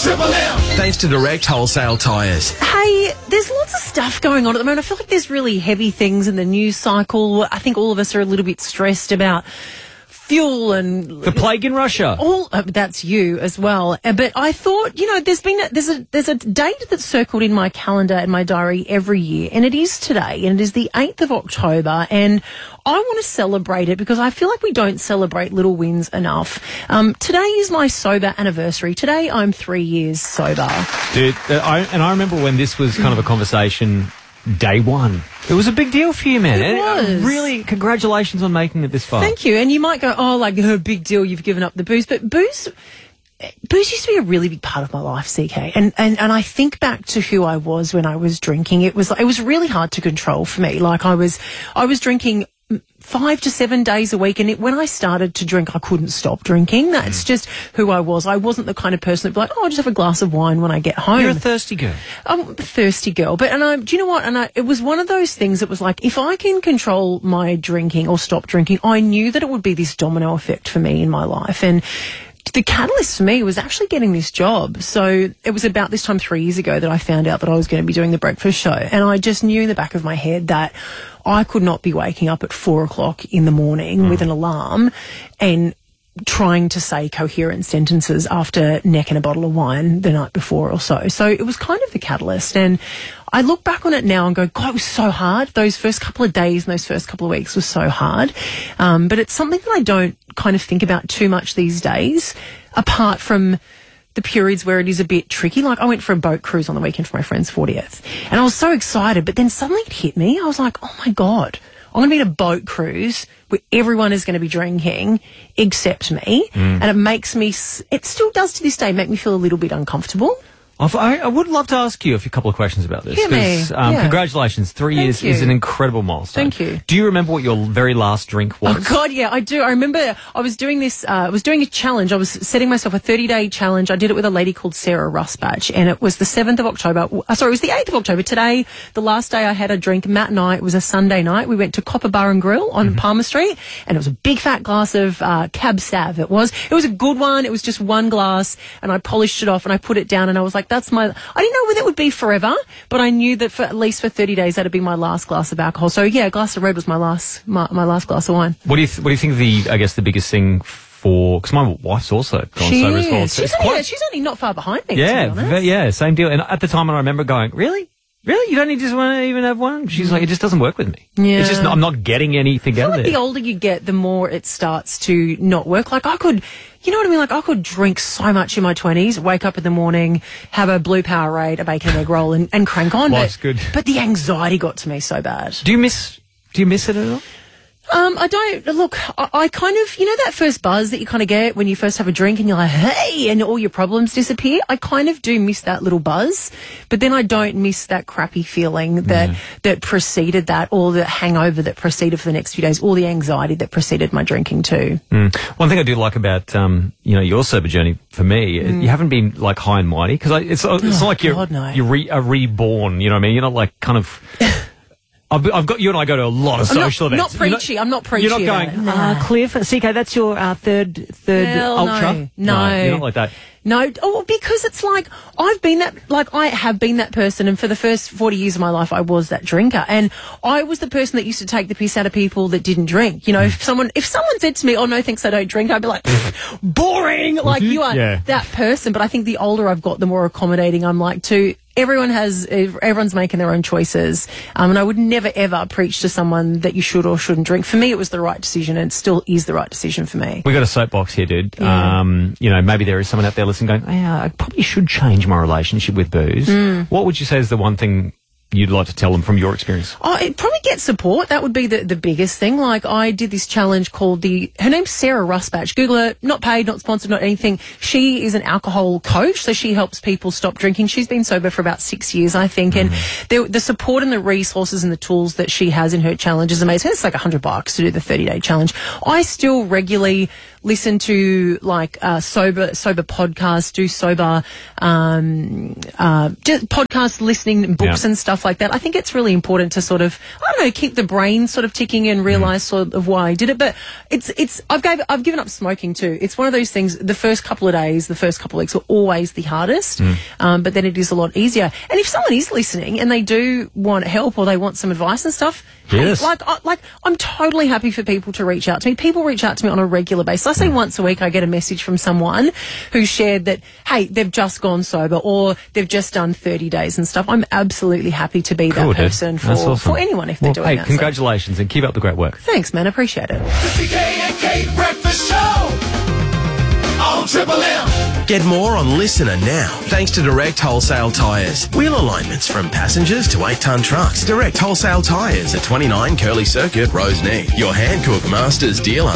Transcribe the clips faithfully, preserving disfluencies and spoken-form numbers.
Triple M. Thanks to Direct Wholesale Tyres. Hey, there's lots of stuff going on at the moment. I feel like there's really heavy things in the news cycle. I think all of us are a little bit stressed about fuel and the plague in Russia. All uh, that's you as well. Uh, but I thought, you know, there's been a, there's a there's a date that's circled in my calendar and my diary every year, and it is today, and it is the eighth of October, and I want to celebrate it because I feel like we don't celebrate little wins enough. Um, today is my sober anniversary. Today I'm three years sober. Dude, uh, I, and I remember when this was kind of a conversation. Day one. It was a big deal for you, man. It was. And, uh, really, congratulations on making it this far. Thank you. And you might go, oh, like, oh, big deal, you've given up the booze. But booze, booze used to be a really big part of my life, C K. And, and, and I think back to who I was when I was drinking. It was, it was really hard to control for me. Like, I was, I was drinking five to seven days a week, and it, when I started to drink, I couldn't stop drinking. That's mm. just who I was. I wasn't the kind of person that'd be like, oh, I'll just have a glass of wine when I get home. You're a thirsty girl. I'm a thirsty girl. But, and I, do you know what? And I, it was one of those things that was like, if I can control my drinking or stop drinking, I knew that it would be this domino effect for me in my life. And the catalyst for me was actually getting this job. So it was about this time three years ago that I found out that I was going to be doing the breakfast show. And I just knew in the back of my head that I could not be waking up at four o'clock in the morning mm. with an alarm and trying to say coherent sentences after necking a bottle of wine the night before or so. So it was kind of the catalyst. And I look back on it now and go, God, it was so hard. Those first couple of days and those first couple of weeks was so hard. Um, but it's something that I don't kind of think about too much these days, apart from the periods where it is a bit tricky. Like, I went for a boat cruise on the weekend for my friend's fortieth, and I was so excited, but then suddenly it hit me. I was like, oh my God, I'm going to be in a boat cruise where everyone is going to be drinking except me. Mm. And it makes me, it still does to this day, make me feel a little bit uncomfortable. I, I would love to ask you a few couple of questions about this. Hear me. Um, yeah. Congratulations. Three Thank years you. is an incredible milestone. Thank you. Do you remember what your very last drink was? Oh, God, yeah, I do. I remember I was doing this, uh, I was doing a challenge. I was setting myself a thirty-day challenge. I did it with a lady called Sarah Rusbatch, and it was the seventh of October. Uh, sorry, it was the eighth of October. Today, the last day I had a drink, Matt and I, it was a Sunday night. We went to Copper Bar and Grill on mm-hmm. Palmer Street, and it was a big fat glass of uh, Cab Sav. It was. It was a good one. It was just one glass, and I polished it off, and I put it down, and I was like, that's my... I didn't know whether it would be forever, but I knew that for at least for thirty days that'd be my last glass of alcohol. So yeah, a glass of red was my last my, my last glass of wine. What do you th- what do you think the I guess the biggest thing for, because my wife's also gone she sober is. as well. So she's, only, quite, she's only not far behind me. Yeah, to be honest. yeah, same deal. And at the time, I remember going, really. Really? You don't even just want to even have one? She's like, it just doesn't work with me. Yeah. It's just not, I'm not getting anything I feel out like of it. The older you get, the more it starts to not work. Like I could, you know what I mean? Like I could drink so much in my twenties, wake up in the morning, have a blue Powerade, a bacon and egg roll, and, and crank on. Life's but, good. But the anxiety got to me so bad. Do you miss? Do you miss it at all? Um, I don't, look, I, I kind of, you know that first buzz that you kind of get when you first have a drink and you're like, hey, and all your problems disappear? I kind of do miss that little buzz, but then I don't miss that crappy feeling that, yeah. that preceded that, or the hangover that preceded for the next few days, or the anxiety that preceded my drinking too. Mm. One thing I do like about, um, you know, your sober journey for me, mm. you haven't been like high and mighty, because it's, it's oh, not like you're, God, no. you're re, a reborn, you know what I mean? You're not like kind of... I've, I've got you and I go to a lot of I'm social not, events. Not preachy. You're not, I'm not preachy. You're not going, no. uh, Cliff, C K, that's your uh, third third Hell ultra. No. no, no, you're not like that. No, oh, because it's like I've been that, like I have been that person, and for the first forty years of my life, I was that drinker, and I was the person that used to take the piss out of people that didn't drink. You know, if someone if someone said to me, "Oh no, thanks, I don't drink," I'd be like, "Boring!" Like you are yeah. that person. But I think the older I've got, the more accommodating I'm like to. Everyone has, everyone's making their own choices. Um, and I would never ever preach to someone that you should or shouldn't drink. For me, it was the right decision, and it still is the right decision for me. We got a soapbox here, dude. Yeah. Um, you know, maybe there is someone out there listening going, oh, yeah, I probably should change my relationship with booze. Mm. What would you say is the one thing you'd like to tell them from your experience? Oh, it probably get support. That would be the, the biggest thing. Like, I did this challenge called the, her name's Sarah Rusbatch. Google her, not paid, not sponsored, not anything. She is an alcohol coach, so she helps people stop drinking. She's been sober for about six years, I think. Mm. And the, the support and the resources and the tools that she has in her challenge is amazing. It's like a hundred bucks to do the thirty day challenge. I still regularly listen to like uh, sober sober podcasts, do sober um, uh, just podcast listening, books Yeah. and stuff like that. I think it's really important to sort of, I don't know, keep the brain sort of ticking and realise mm. sort of why I did it. But it's it's I've gave I've given up smoking too. It's one of those things. The first couple of days, the first couple of weeks are always the hardest, mm. um, but then it is a lot easier. And if someone is listening and they do want help or they want some advice and stuff, yes. hey, like I, like I'm totally happy for people to reach out to me. People reach out to me on a regular basis. I say mm. once a week I get a message from someone who shared that, hey, they've just gone sober or they've just done thirty days and stuff. I'm absolutely happy to be cool, that person dude. for, awesome. for anyone if well, they're doing hey, that. congratulations so. And keep up the great work. Thanks, man. I appreciate it. The C K and K Breakfast Show on Triple M. Get more on Listener now, thanks to Direct Wholesale Tyres. Wheel alignments from passengers to eight-ton trucks. Direct Wholesale Tyres at twenty-nine Curly Circuit, Roseneath. Your Hankook Masters dealer.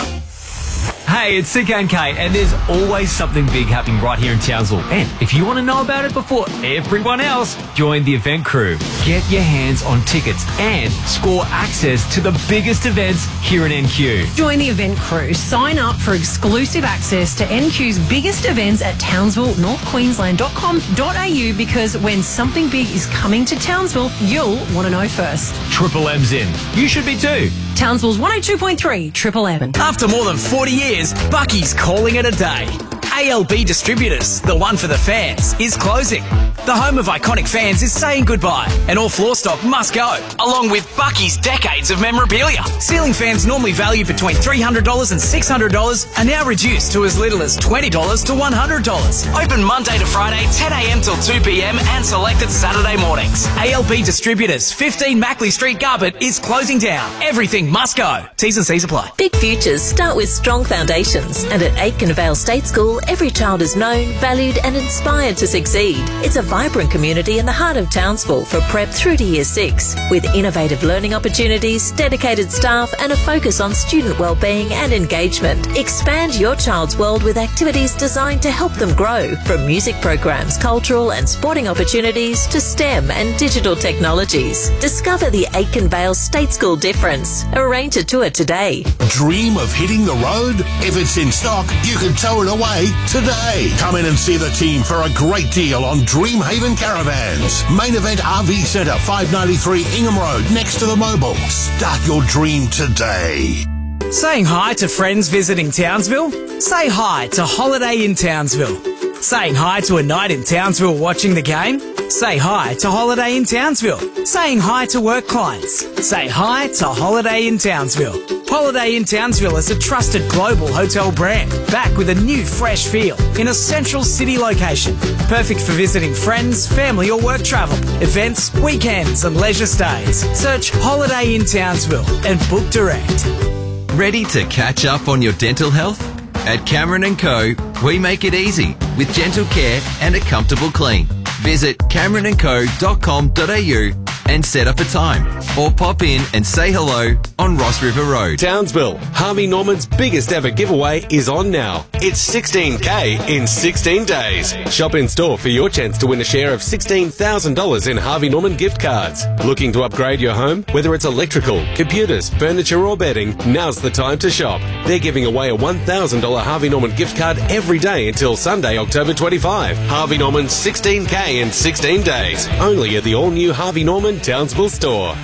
Hey, it's C K and K, and there's always something big happening right here in Townsville. And if you want to know about it before everyone else, join the event crew. Get your hands on tickets and score access to the biggest events here in N Q. Join the event crew. Sign up for exclusive access to N Q's biggest events at townsville north queensland dot com dot a u because when something big is coming to Townsville, you'll want to know first. Triple M's in. You should be too. Townsville's one oh two point three, Triple M. After more than forty years, Bucky's calling it a day. A L B Distributors, the one for the fans, is closing. The home of iconic fans is saying goodbye, and all floor stock must go, along with Bucky's decades of memorabilia. Ceiling fans normally valued between three hundred dollars and six hundred dollars are now reduced to as little as twenty dollars to one hundred dollars. Open Monday to Friday, ten a m till two p m and selected Saturday mornings. A L B Distributors, fifteen Mackley Street, Garbutt, is closing down. Everything must go. T's and C's apply. Big futures start with strong foundations, and at Aitken Vale State School, every child is known, valued and inspired to succeed. It's a vibrant community in the heart of Townsville for prep through to year six, with innovative learning opportunities, dedicated staff and a focus on student wellbeing and engagement. Expand your child's world with activities designed to help them grow, from music programs, cultural and sporting opportunities to STEM and digital technologies. Discover the Aitken Vale State School difference. Arrange a tour today. Dream of hitting the road? If it's in stock, you can tow it away today. Come in and see the team for a great deal on Dreamhaven Caravans. Main Event R V Centre, five ninety-three Ingham Road, next to the Mobil. Start your dream today. Saying hi to friends visiting Townsville? Say hi to Holiday in Townsville. Saying hi to a night in Townsville watching the game? Say hi to Holiday in Townsville. Saying hi to work clients? Say hi to Holiday in Townsville. Holiday in Townsville is a trusted global hotel brand, back with a new fresh feel in a central city location. Perfect for visiting friends, family or work travel, events, weekends and leisure stays. Search Holiday in Townsville and book direct. Ready to catch up on your dental health? At Cameron and Co, we make it easy with gentle care and a comfortable clean. Visit cameron and co dot com dot a u and set up a time, or pop in and say hello on Ross River Road. Townsville, Harvey Norman's biggest ever giveaway is on now. It's sixteen K in sixteen days. Shop in store for your chance to win a share of sixteen thousand dollars in Harvey Norman gift cards. Looking to upgrade your home? Whether it's electrical, computers, furniture or bedding, now's the time to shop. They're giving away a one thousand dollars Harvey Norman gift card every day until Sunday, October twenty-fifth. Harvey Norman's sixteen K in sixteen days. Only at the all-new Harvey Norman Townsville store.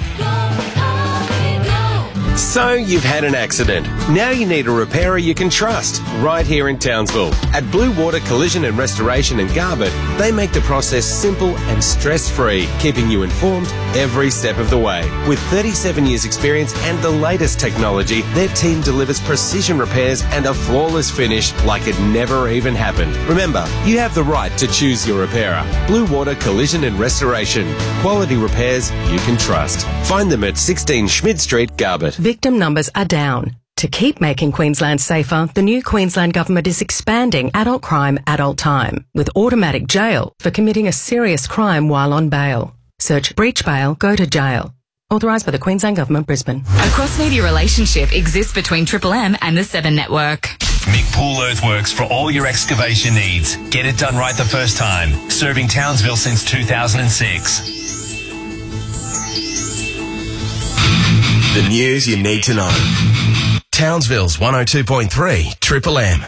So you've had an accident. Now you need a repairer you can trust, right here in Townsville. At Blue Water Collision and Restoration in Garbutt, they make the process simple and stress-free, keeping you informed every step of the way. With thirty-seven years experience and the latest technology, their team delivers precision repairs and a flawless finish like it never even happened. Remember, you have the right to choose your repairer. Blue Water Collision and Restoration. Quality repairs you can trust. Find them at sixteen Schmid Street, Garbutt. Victim numbers are down. To keep making Queensland safer, the new Queensland Government is expanding adult crime, adult time, with automatic jail for committing a serious crime while on bail. Search breach bail, go to jail. Authorised by the Queensland Government, Brisbane. A cross-media relationship exists between Triple M and the Seven Network. Mick Pool Earthworks for all your excavation needs. Get it done right the first time. Serving Townsville since two thousand six. The news you need to know. Townsville's one oh two point three Triple M.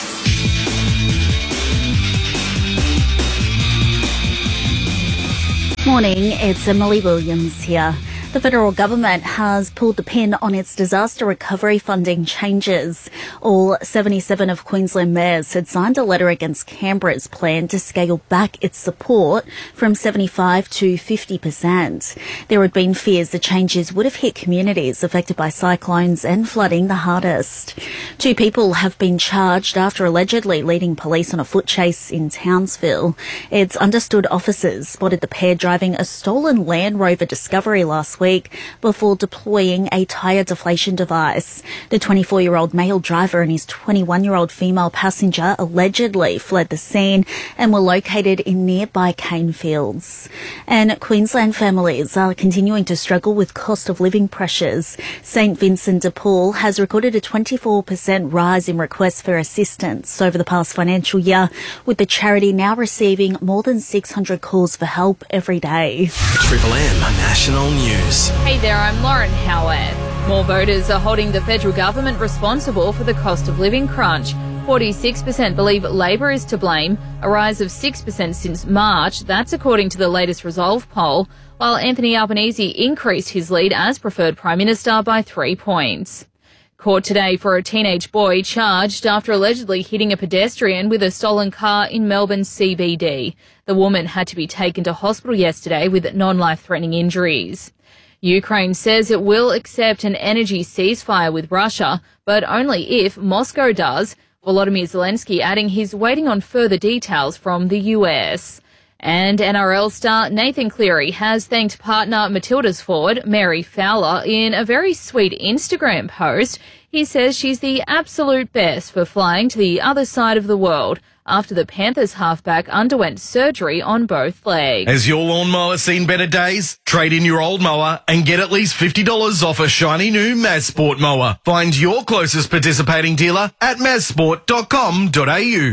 Morning, it's Emily Williams here. The federal government has pulled the pin on its disaster recovery funding changes. All seventy-seven of Queensland mayors had signed a letter against Canberra's plan to scale back its support from seventy-five to fifty percent. There had been fears the changes would have hit communities affected by cyclones and flooding the hardest. Two people have been charged after allegedly leading police on a foot chase in Townsville. It's understood officers spotted the pair driving a stolen Land Rover Discovery last week before deploying a tyre deflation device. The twenty-four-year-old male driver and his twenty-one-year-old female passenger allegedly fled the scene and were located in nearby cane fields. And Queensland families are continuing to struggle with cost of living pressures. Saint Vincent de Paul has recorded a twenty-four percent rise in requests for assistance over the past financial year, with the charity now receiving more than six hundred calls for help every day. Triple M National News. Hey there, I'm Lauren Howard. More voters are holding the federal government responsible for the cost of living crunch. forty-six percent believe Labor is to blame, a rise of six percent since March. That's according to the latest Resolve poll, while Anthony Albanese increased his lead as preferred Prime Minister by three points. Court today for a teenage boy charged after allegedly hitting a pedestrian with a stolen car in Melbourne C B D. The woman had to be taken to hospital yesterday with non-life-threatening injuries. Ukraine says it will accept an energy ceasefire with Russia, but only if Moscow does. Volodymyr Zelensky adding he's waiting on further details from the U S. And N R L star Nathan Cleary has thanked partner Matilda's forward, Mary Fowler, in a very sweet Instagram post. He says she's the absolute best for flying to the other side of the world after the Panthers halfback underwent surgery on both legs. Has your lawnmower seen better days? Trade in your old mower and get at least fifty dollars off a shiny new Mazsport mower. Find your closest participating dealer at mazsport dot com dot a u.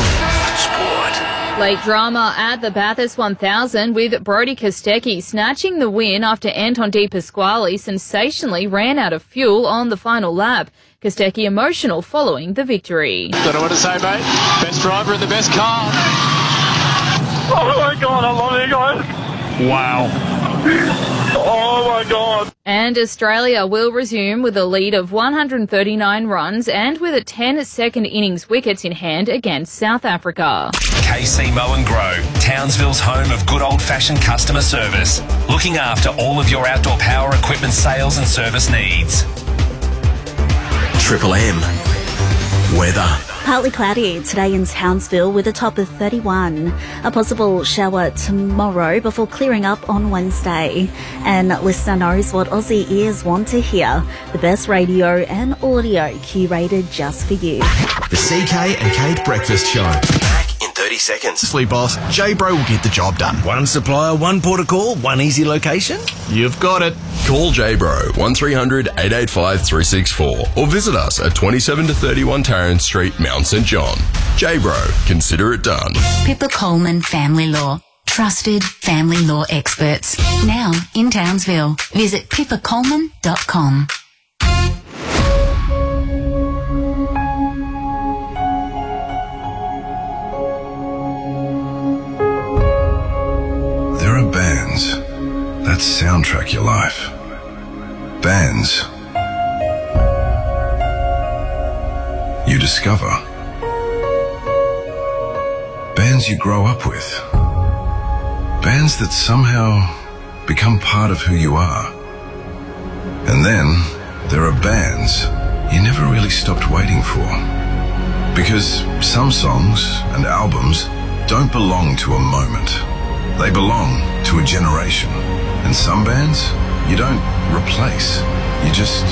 Late drama at the Bathurst one thousand with Brody Kostecki snatching the win after Anton De Pasquale sensationally ran out of fuel on the final lap. Kostecki emotional following the victory. Don't know what to say, mate. Best driver in the best car. Oh my God, I love you guys. Wow. Oh my God. And Australia will resume with a lead of one hundred thirty-nine runs and with a ten second innings wickets in hand against South Africa. K C Mow and Grow, Townsville's home of good old-fashioned customer service, looking after all of your outdoor power equipment sales and service needs. Triple M weather. Partly cloudy today in Townsville with a top of thirty-one. A possible shower tomorrow before clearing up on Wednesday. And listener knows what Aussie ears want to hear. The best radio and audio curated just for you. The C K and Kate Breakfast Show. Back in thirty seconds. Sleep Boss, J-Bro will get the job done. One supplier, one port of call, one easy location. You've got it. Call J-Bro one three hundred eight eight five three six four or visit us at twenty-seven to thirty-one Tarrant Street, Mount St John. J-Bro, consider it done. Pippa Coleman Family Law. Trusted family law experts. Now in Townsville. Visit pippa coleman dot com. There are bands that soundtrack your life. Bands you discover. Bands you grow up with. Bands that somehow become part of who you are. And then there are bands you never really stopped waiting for. Because some songs and albums don't belong to a moment. They belong to a generation. And some bands you don't replace. You just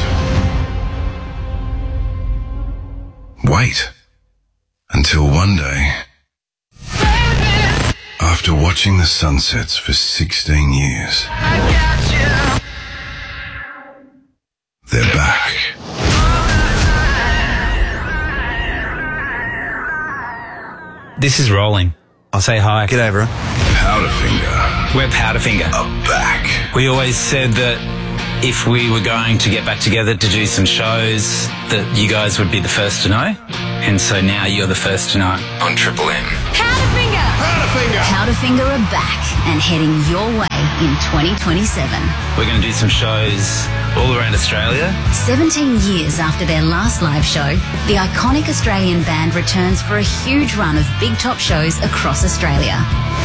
wait until one day, after watching the sunsets for sixteen years, they're back. This is Rolling. I'll say hi. G'day, everyone. Powderfinger. We're Powderfinger. Are back. We always said that if we were going to get back together to do some shows, that you guys would be the first to know. And so now you're the first to know. On Triple M. Powderfinger! Powderfinger! Powderfinger are back and heading your way in twenty twenty-seven. We're going to do some shows all around Australia. seventeen years after their last live show, the iconic Australian band returns for a huge run of big top shows across Australia.